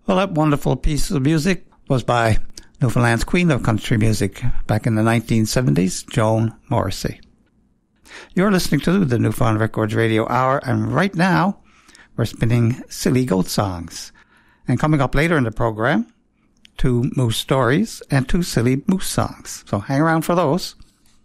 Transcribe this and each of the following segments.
Well, that wonderful piece of music was by Newfoundland's queen of country music back in the 1970s, Joan Morrissey. You're listening to the Newfoundland Records Radio Hour, and right now we're spinning silly goat songs. And coming up later in the program, 2 moose stories and 2 silly moose songs. So hang around for those.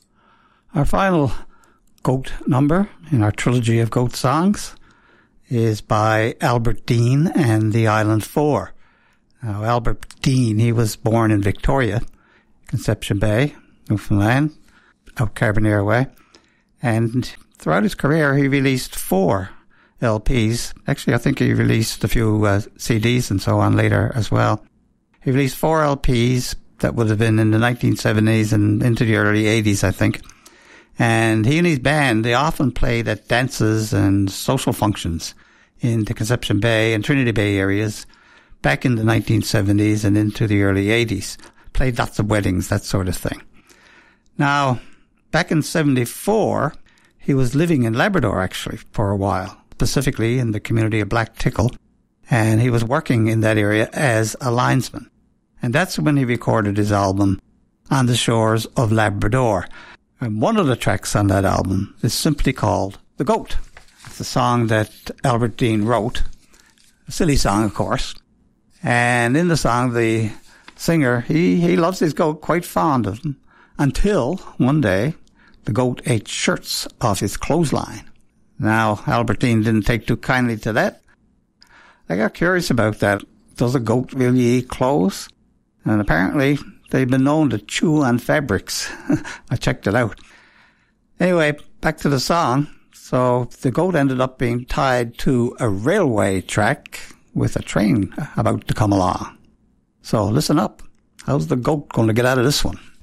Our final goat number in our trilogy of goat songs is by Albert Dean and the Island Four. Now, Albert Dean, he was born in Victoria, Conception Bay, Newfoundland, out Carbonear Way. And throughout his career, he released 4 LPs. Actually, I think he released a few CDs and so on later as well. He released 4 LPs that would have been in the 1970s and into the early 80s, I think. And he and his band, they often played at dances and social functions in the Conception Bay and Trinity Bay areas back in the 1970s and into the early 80s. Played lots of weddings, that sort of thing. Now, back in 74, he was living in Labrador, actually, for a while, specifically in the community of Black Tickle, and he was working in that area as a linesman. And that's when he recorded his album, On the Shores of Labrador. And one of the tracks on that album is simply called The Goat. It's a song that Albert Dean wrote. A silly song, of course. And in the song, the singer, he loves his goat, quite fond of him, until one day the goat ate shirts off his clothesline. Now, Albert Dean didn't take too kindly to that. I got curious about that. Does a goat really eat clothes? And apparently they've been known to chew on fabrics. I checked it out. Anyway, back to the song. So the goat ended up being tied to a railway track with a train about to come along. So listen up. How's the goat going to get out of this one?